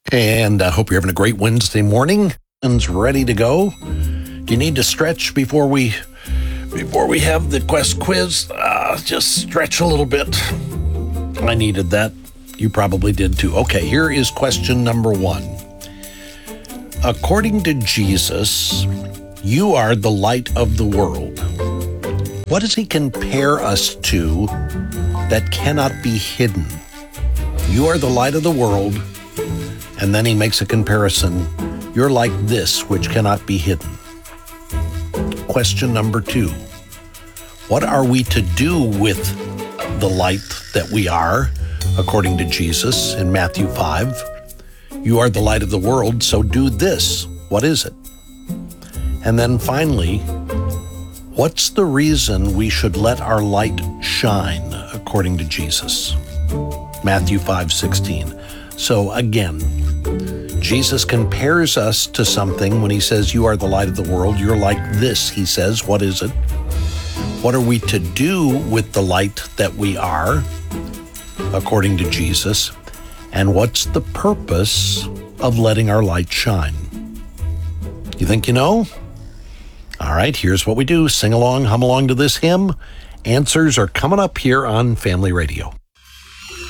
And I hope you're having a great Wednesday morning. And ready to go. Do you need to stretch before we have the Quest quiz? Just stretch a little bit. I needed that. You probably did too. Okay, here is question number 1. According to Jesus, you are the light of the world. What does he compare us to that cannot be hidden? You are the light of the world, and then he makes a comparison. You're like this, which cannot be hidden. Question number 2. What are we to do with the light that we are, according to Jesus in Matthew 5? You are the light of the world, so do this. What is it? And then finally, what's the reason we should let our light shine, according to Jesus? Matthew 5:16. So again, Jesus compares us to something when he says, you are the light of the world. You're like this, he says. What is it? What are we to do with the light that we are, according to Jesus? And what's the purpose of letting our light shine? You think you know? All right, here's what we do. Sing along, hum along to this hymn. Answers are coming up here on Family Radio.